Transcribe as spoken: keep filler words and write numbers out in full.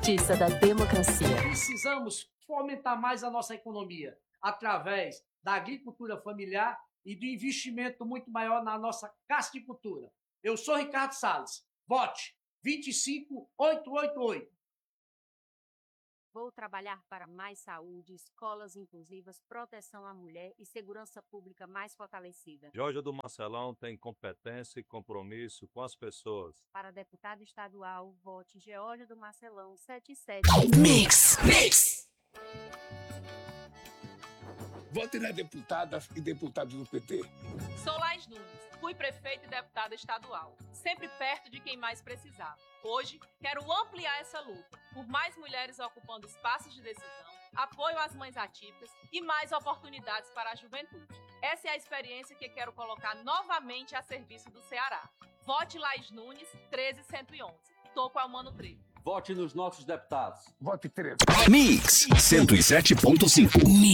justiça da democracia. Precisamos fomentar mais a nossa economia através da agricultura familiar e do investimento muito maior na nossa casticultura. Eu sou Ricardo Salles. Vote vinte e cinco mil oitocentos e oitenta e oito. Vou trabalhar para mais saúde, escolas inclusivas, proteção à mulher e segurança pública mais fortalecida. Georgia do Marcelão tem competência e compromisso com as pessoas. Para deputado estadual, vote Georgia do Marcelão setenta e sete. Mix, mix. Vote nas deputadas e deputados do P T. Sou Laís Nunes, fui prefeita e deputada estadual, sempre perto de quem mais precisava. Hoje, quero ampliar essa luta, por mais mulheres ocupando espaços de decisão, apoio às mães atípicas e mais oportunidades para a juventude. Essa é a experiência que quero colocar novamente a serviço do Ceará. Vote Laís Nunes, treze cento e onze. Tô com a Almano Trevo. Vote nos nossos deputados. Vote treze. Mix cento e sete ponto cinco.